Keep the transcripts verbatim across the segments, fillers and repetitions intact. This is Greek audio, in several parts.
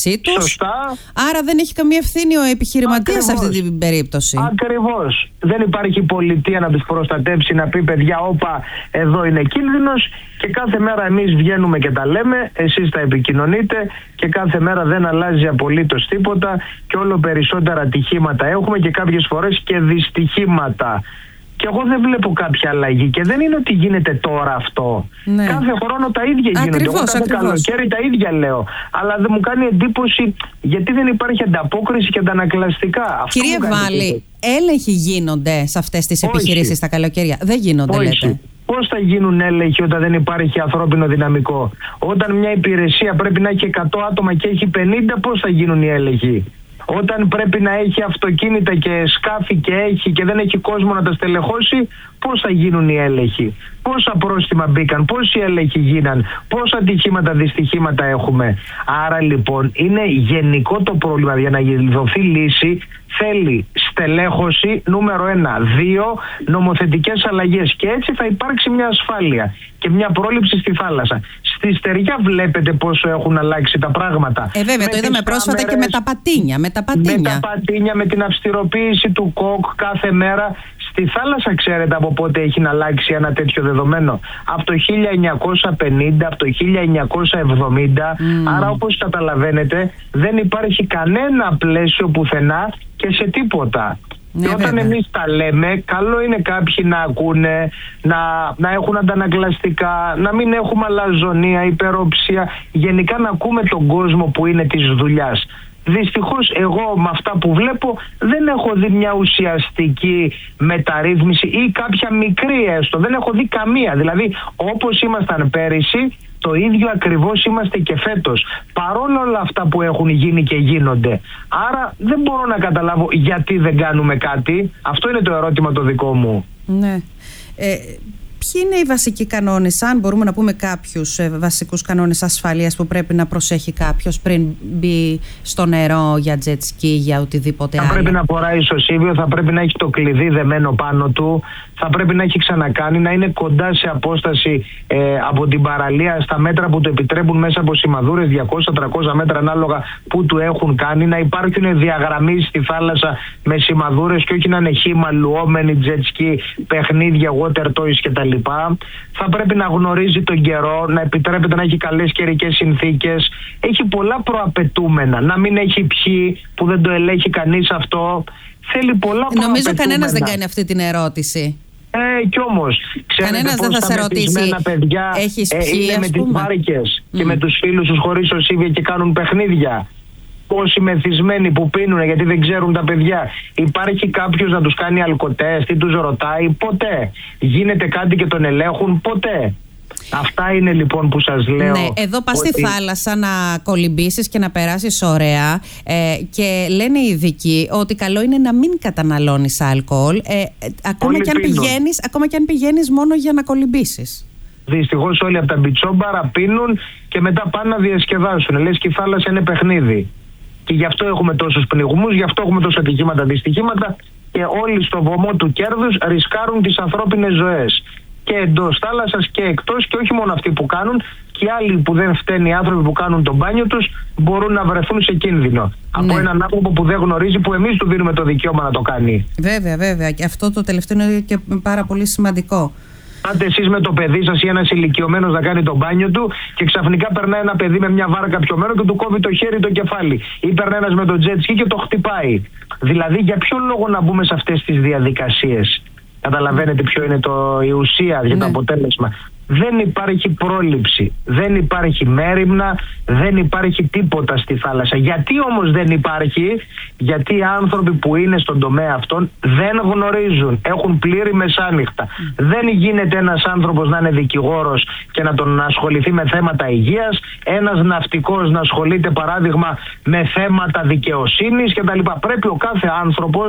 διαχείρισή τους. Σωστά. Άρα δεν έχει καμία ευθύνη ο επιχειρηματίας σε αυτή την περίπτωση. Ακριβώς. Δεν υπάρχει πολιτεία να τους προστατεύσει, να πει παιδιά, όπα, εδώ είναι κίνδυνος, και κάθε μέρα εμείς βγαίνουμε και τα λέμε, εσείς τα επικοινωνείτε, και κάθε μέρα δεν αλλάζει απολύτως τίποτα και όλο περισσότερα ατυχήματα έχουμε και κάποιες φορές και δυστυχήματα. Και εγώ δεν βλέπω κάποια αλλαγή, και δεν είναι ότι γίνεται τώρα αυτό. Ναι. Κάθε χρόνο τα ίδια γίνονται. Ακριβώς, εγώ κάθε καλοκαίρι τα ίδια λέω. Αλλά δεν μου κάνει εντύπωση γιατί δεν υπάρχει ανταπόκριση και αντανακλαστικά. Κύριε Βάλη, έλεγχοι γίνονται σε αυτές τις επιχειρήσεις τα καλοκαίρια? Δεν γίνονται, Όχι. λέτε? Πώς θα γίνουν έλεγχοι όταν δεν υπάρχει ανθρώπινο δυναμικό? Όταν μια υπηρεσία πρέπει να έχει εκατό άτομα και έχει πενήντα, πώς θα γίνουν οι έλεγχοι? Όταν πρέπει να έχει αυτοκίνητα και σκάφη και έχει και δεν έχει κόσμο να τα στελεχώσει, πώς θα γίνουν οι έλεγχοι? Πόσα πρόστιμα μπήκαν, πόσοι έλεγχοι γίναν, πόσα ατυχήματα, δυστυχήματα έχουμε? Άρα λοιπόν είναι γενικό το πρόβλημα. Για να δοθεί λύση θέλει στελέχωση, νούμερο ένα. Δύο, νομοθετικές αλλαγές. Και έτσι θα υπάρξει μια ασφάλεια και μια πρόληψη στη θάλασσα. Στη Στεριά βλέπετε πόσο έχουν αλλάξει τα πράγματα. Ε, βέβαια, με το είδαμε πρόσφατα κάμερες, και με τα πατίνια. Με τα πατίνια. με τα πατίνια, με την αυστηροποίηση του ΚΟΚ κάθε μέρα. Στη θάλασσα, ξέρετε από πότε έχει να αλλάξει ένα τέτοιο δεδομένο? Από το χίλια εννιακόσια πενήντα, από το χίλια εννιακόσια εβδομήντα. Mm. Άρα, όπως καταλαβαίνετε, δεν υπάρχει κανένα πλαίσιο πουθενά και σε τίποτα. Ναι, και όταν εμείς τα λέμε, καλό είναι κάποιοι να ακούνε, να, να έχουν αντανακλαστικά, να μην έχουμε αλαζονία, υπεροψία, γενικά να ακούμε τον κόσμο που είναι της δουλειάς. Δυστυχώς εγώ με αυτά που βλέπω δεν έχω δει μια ουσιαστική μεταρρύθμιση ή κάποια μικρή έστω. Δεν έχω δει καμία. Δηλαδή όπως ήμασταν πέρυσι, το ίδιο ακριβώς είμαστε και φέτος. Παρόλα όλα αυτά που έχουν γίνει και γίνονται. Άρα δεν μπορώ να καταλάβω γιατί δεν κάνουμε κάτι. Αυτό είναι το ερώτημα το δικό μου. Ναι. Ε... Ποιοι είναι οι βασικοί κανόνες, αν μπορούμε να πούμε κάποιους ε, βασικούς κανόνες ασφαλείας που πρέπει να προσέχει κάποιος πριν μπει στο νερό για jet ski, για οτιδήποτε άλλο? Θα πρέπει να φοράει ισοσύβιο, θα πρέπει να έχει το κλειδί δεμένο πάνω του, θα πρέπει να έχει ξανακάνει, να είναι κοντά σε απόσταση ε, από την παραλία στα μέτρα που το επιτρέπουν μέσα από σημαδούρες, διακόσια με τριακόσια μέτρα ανάλογα που του έχουν κάνει, να υπάρχουν διαγραμμίσεις στη θάλασσα με σημαδούρες και όχι να είναι χύμα, λουόμενοι, jet ski, παιχνίδια, water toys κτλ. Θα πρέπει να γνωρίζει τον καιρό, να επιτρέπεται να έχει καλές καιρικές συνθήκες. Έχει πολλά προαπαιτούμενα. Να μην έχει πιει, που δεν το ελέγχει κανείς αυτό. Θέλει πολλά προαπαιτούμενα. Νομίζω κανένας δεν κάνει αυτή την ερώτηση. Ε, κι όμως, κανένας δεν θα σε ρωτήσει. Παιδιά, έχεις ε, πιει, είναι ας με τις πούμε. βάρκες Mm. και με τους φίλους τους χωρίς οσίβια και κάνουν παιχνίδια. Πόσοι μεθυσμένοι που πίνουν γιατί δεν ξέρουν τα παιδιά. Υπάρχει κάποιος να τους κάνει αλκοτέστ ή τους ρωτάει? Ποτέ. Γίνεται κάτι και τον ελέγχουν? Ποτέ. Αυτά είναι λοιπόν που σας λέω. Ναι, εδώ πας ότι... στη θάλασσα να κολυμπήσεις και να περάσεις ωραία ε, και λένε οι ειδικοί ότι καλό είναι να μην καταναλώνεις αλκοόλ ε, ε, ακόμα, και αν πηγαίνεις, ακόμα και αν πηγαίνεις μόνο για να κολυμπήσεις. Δυστυχώς όλοι από τα μπιτσόμπαρα πίνουν και μετά πάνε να διασκεδάσουν. Λες και η θάλασσα είναι παιχνίδι. Και γι' αυτό έχουμε τόσους πνιγμούς, γι' αυτό έχουμε τόσα ατυχήματα, δυστυχήματα, και όλοι στο βωμό του κέρδους ρισκάρουν τις ανθρώπινες ζωές. Και εντός θάλασσας και εκτός, και όχι μόνο αυτοί που κάνουν, και άλλοι που δεν φταίνουν, οι άνθρωποι που κάνουν το μπάνιο τους, μπορούν να βρεθούν σε κίνδυνο. Ναι. Από έναν άνθρωπο που δεν γνωρίζει, που εμείς του δίνουμε το δικαίωμα να το κάνει. Βέβαια, βέβαια. Και αυτό το τελευταίο είναι και πάρα πολύ σημαντικό. Πάτε εσείς με το παιδί σας ή ένας ηλικιωμένος να κάνει το μπάνιο του και ξαφνικά περνάει ένα παιδί με μια βάρκα πιωμένο και του κόβει το χέρι, το κεφάλι. Ή περνάει ένας με το jet ski και το χτυπάει. Δηλαδή, για ποιο λόγο να μπούμε σε αυτές τις διαδικασίες? Καταλαβαίνετε ποιο είναι το, η ουσία για το ναι. αποτέλεσμα. Δεν υπάρχει πρόληψη, δεν υπάρχει μέριμνα, δεν υπάρχει τίποτα στη θάλασσα. Γιατί όμως δεν υπάρχει? Γιατί οι άνθρωποι που είναι στον τομέα αυτόν δεν γνωρίζουν, έχουν πλήρη μεσάνυχτα. Mm. Δεν γίνεται ένας άνθρωπος να είναι δικηγόρος και να τον ασχοληθεί με θέματα υγείας, ένας ναυτικός να ασχολείται παράδειγμα με θέματα δικαιοσύνης κτλ. Πρέπει ο κάθε άνθρωπος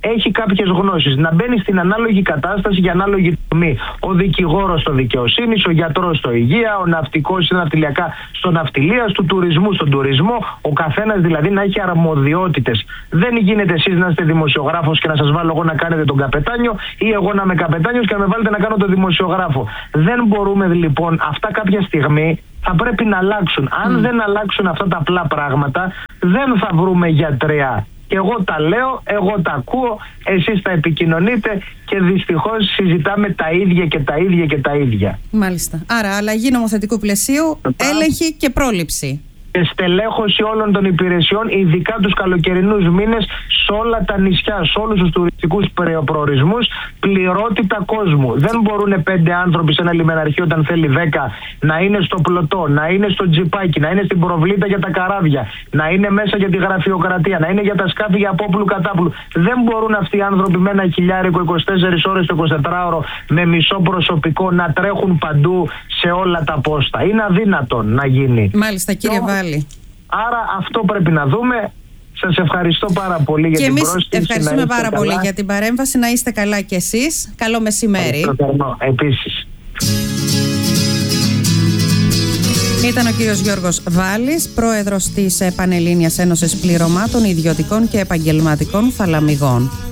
έχει κάποιες γνώσεις, να μπαίνει στην ανάλογη κατάσταση για ανάλογη τομή. Ο δικηγόρος στο δικαιοσύνης, ο γιατρός στο υγεία, ο ναυτικός ή ναυτιλιακά στο ναυτιλία, του τουρισμού στον τουρισμό, ο καθένας δηλαδή να έχει αρμοδιότητες. Δεν γίνεται εσείς να είστε δημοσιογράφος και να σας βάλω εγώ να κάνετε τον καπετάνιο ή εγώ να είμαι καπετάνιος και να με βάλετε να κάνω τον δημοσιογράφο. Δεν μπορούμε λοιπόν, αυτά κάποια στιγμή θα πρέπει να αλλάξουν. Αν mm. δεν αλλάξουν αυτά τα απλά πράγματα, δεν θα βρούμε γιατρέα. Και εγώ τα λέω, εγώ τα ακούω, εσείς τα επικοινωνείτε και δυστυχώς συζητάμε τα ίδια και τα ίδια και τα ίδια. Μάλιστα. Άρα αλλαγή νομοθετικού πλαισίου, έλεγχη και πρόληψη. Και στελέχωση όλων των υπηρεσιών, ειδικά τους καλοκαιρινούς μήνες, σε όλα τα νησιά, σε όλους τους τουριστικούς προορισμούς, πληρότητα κόσμου. Δεν μπορούν πέντε άνθρωποι σε ένα λιμεναρχείο, όταν θέλει δέκα, να είναι στο πλωτό, να είναι στο τζιπάκι, να είναι στην προβλήτα για τα καράβια, να είναι μέσα για τη γραφειοκρατία, να είναι για τα σκάφη για απόπλου κατάπλου. Δεν μπορούν αυτοί οι άνθρωποι με ένα χιλιάρικο είκοσι τέσσερις ώρες το εικοσιτετράωρο με μισό προσωπικό να τρέχουν παντού σε όλα τα πόστα. Είναι αδύνατον να γίνει. Μάλιστα, κύριε Βάλη. Άρα αυτό πρέπει να δούμε. Σας ευχαριστώ πάρα πολύ για και την εμείς πρόσκληση. Ευχαριστούμε πάρα καλά. πολύ για την παρέμβαση. Να είστε καλά κι εσείς. Καλό μεσημέρι. Επίσης. Ήταν ο κύριος Γιώργος Βάλης, πρόεδρος της Πανελλήνιας Ένωσης Πληρωμάτων Ιδιωτικών και Επαγγελματικών Θαλαμιγών.